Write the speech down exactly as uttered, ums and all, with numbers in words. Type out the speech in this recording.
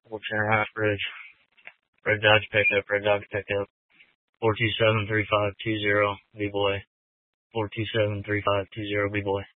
Old Center Half Bridge. Red Dodge pickup, Red Dodge pickup. four two seven, three five two zero, B-Boy. four two seven, three five two zero, B-Boy.